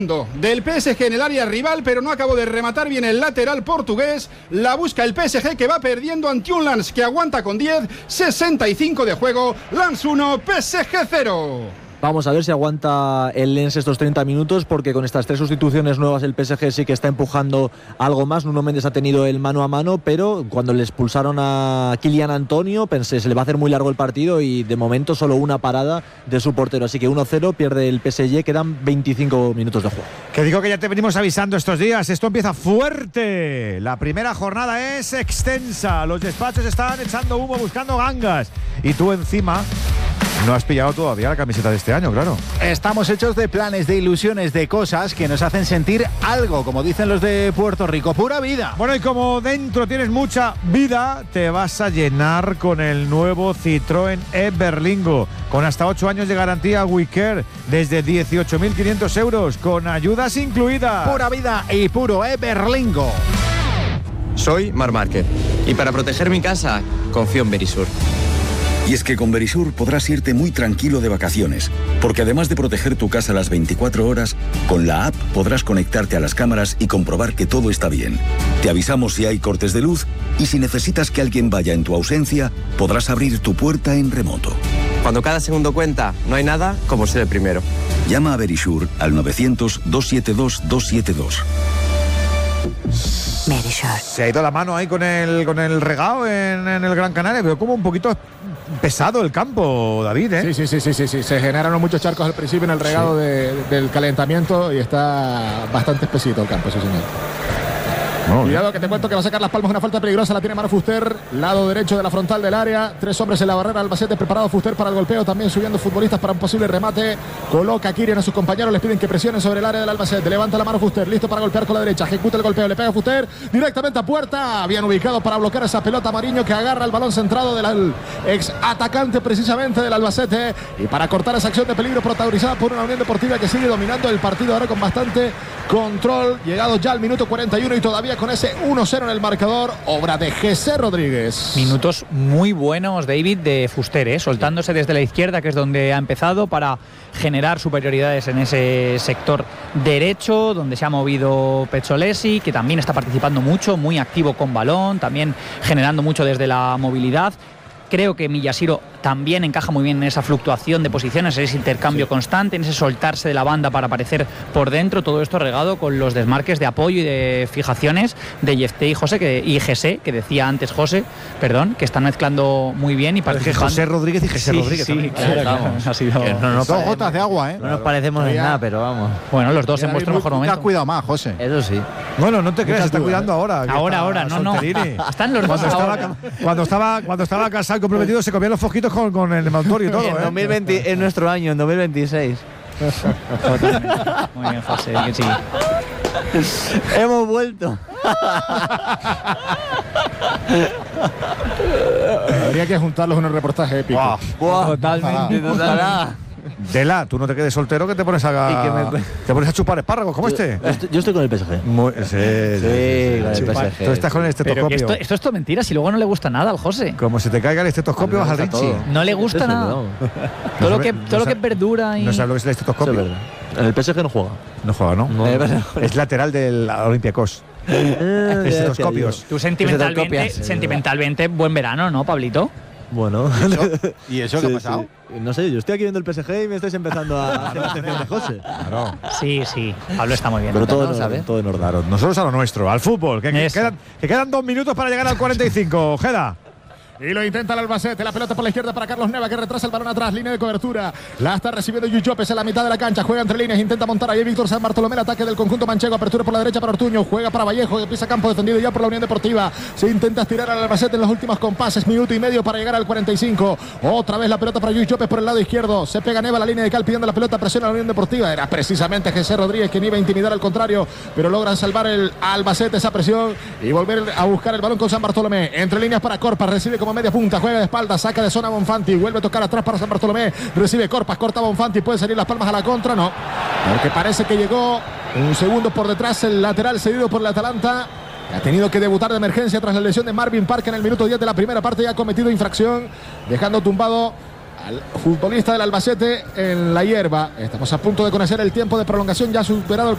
Del PSG en el área rival, pero no acabó de rematar bien el lateral portugués. La busca el PSG, que va perdiendo ante un Lens que aguanta con 10. 65 de juego. Lens 1, PSG 0. Vamos a ver si aguanta el Lens estos 30 minutos, porque con estas 3 sustituciones nuevas el PSG sí que está empujando algo más. Nuno Méndez ha tenido el mano a mano, pero cuando le expulsaron a Kylian Antonio pensé, se le va a hacer muy largo el partido, y de momento solo una parada de su portero. Así que 1-0, pierde el PSG, quedan 25 minutos de juego. Que digo que ya te venimos avisando estos días, esto empieza fuerte. La primera jornada es extensa, los despachos están echando humo, buscando gangas, y tú encima no has pillado todavía la camiseta de este año, claro. Estamos hechos de planes, de ilusiones, de cosas que nos hacen sentir algo, como dicen los de Puerto Rico, pura vida. Bueno, y como dentro tienes mucha vida, te vas a llenar con el nuevo Citroën e-Berlingo, con hasta 8 años de garantía WeCare, desde 18.500 euros, con ayudas incluidas. Pura vida y puro e-Berlingo. Soy Marc Márquez, y para proteger mi casa, confío en Verisur. Y es que con Verisur podrás irte muy tranquilo de vacaciones, porque además de proteger tu casa las 24 horas, con la app podrás conectarte a las cámaras y comprobar que todo está bien. Te avisamos si hay cortes de luz, y si necesitas que alguien vaya en tu ausencia, podrás abrir tu puerta en remoto. Cuando cada segundo cuenta, no hay nada como ser el primero. Llama a Verisur al 900-272-272. Se ha ido la mano ahí con el regao en el Gran Canaria. Veo como un poquito pesado el campo, David, ¿eh? Sí. Se generaron muchos charcos al principio en el regado del calentamiento, y está bastante espesito el campo, sí, señor. Cuidado, que te cuento que va a sacar Las Palmas, una falta peligrosa, la tiene Manu Fuster, lado derecho de la frontal del área, 3 hombres en la barrera, Albacete preparado, Fuster para el golpeo, también subiendo futbolistas para un posible remate, coloca a Kirian a sus compañeros, les piden que presionen sobre el área del Albacete, levanta la mano Fuster, listo para golpear con la derecha, ejecuta el golpeo, le pega a Fuster, directamente a puerta, bien ubicado para bloquear esa pelota Mariño, que agarra el balón centrado del ex atacante precisamente del Albacete, y para cortar esa acción de peligro protagonizada por una Unión Deportiva que sigue dominando el partido ahora con bastante control, llegado ya al minuto 41 y todavía con ese 1-0 en el marcador, obra de José Rodríguez. Minutos muy buenos, David, de Fuster, soltándose desde la izquierda, que es donde ha empezado, para generar superioridades en ese sector derecho, donde se ha movido Pezzolesi, que también está participando mucho, muy activo con balón, también generando mucho desde la movilidad. Creo que Miyashiro también encaja muy bien en esa fluctuación de posiciones, en ese intercambio constante, en ese soltarse de la banda para aparecer por dentro. Todo esto regado con los desmarques de apoyo y de fijaciones de Yefté y José, que decía antes José, perdón, que están mezclando muy bien y participando. José Rodríguez y José Rodríguez. Sí, claro. Ha sido dos gotas de agua, ¿eh? No nos parecemos en nada, pero vamos. Bueno, los dos en vuestro mejor momento. Te has cuidado más, José. Eso sí. Bueno, no te creas, se está cuidando ahora. Ahora, no. Están los dos ahora. Cuando estaba casado y comprometido, se comían los foquitos con el Montorio y todo. En 2020, en nuestro año, en 2026. Totalmente. Muy bien, José. Que sí. Hemos vuelto. Habría que juntarlos en un reportaje épico. Totalmente. Dela, tú no te quedes soltero, que te pones a chupar espárragos como este. Yo estoy con el PSG. Con el PSG. Tú estás con el estetoscopio. Esto es todo mentira, si luego no le gusta nada al José. Como se te caiga el estetoscopio, vas al Richie. No le gusta nada. Todo lo que es verdura y... No sabes lo que es el estetoscopio. En el PSG no juega. No juega, ¿no? Es lateral del Olympiacos. Estetoscopios. Tú sentimentalmente, buen verano, ¿no, Pablito? Bueno. ¿Y eso qué ha pasado? Sí. No sé, yo estoy aquí viendo el PSG y me estáis empezando a hacer la atención de José. Claro. Sí, Pablo está muy bien. Pero todo en orden. Claro, nosotros a lo nuestro, al fútbol, que quedan 2 minutos para llegar al 45. Jeda. Y lo intenta el Albacete, la pelota por la izquierda para Carlos Neva, que retrasa el balón atrás, línea de cobertura. La está recibiendo Yuy López en la mitad de la cancha, juega entre líneas, intenta montar ahí Víctor San Bartolomé, el ataque del conjunto manchego, apertura por la derecha para Ortuño, juega para Vallejo, que pisa campo defendido ya por la Unión Deportiva. Se intenta estirar al Albacete en los últimos compases, minuto y medio para llegar al 45. Otra vez la pelota para Yuy López por el lado izquierdo, se pega Neva a la línea de cal pidiendo la pelota, presiona a la Unión Deportiva. Era precisamente José Rodríguez quien iba a intimidar al contrario, pero logran salvar el Albacete esa presión y volver a buscar el balón con San Bartolomé. Entre líneas para Corpas, recibe como media punta, juega de espalda, saca de zona Bonfanti, vuelve a tocar atrás para San Bartolomé, recibe Corpas, corta Bonfanti, puede salir Las Palmas a la contra, no, porque parece que llegó un segundo por detrás el lateral cedido por el Atalanta, ha tenido que debutar de emergencia tras la lesión de Marvin Park en el minuto 10 de la primera parte y ha cometido infracción, dejando tumbado al futbolista del Albacete en la hierba. Estamos a punto de conocer el tiempo de prolongación, ya superado el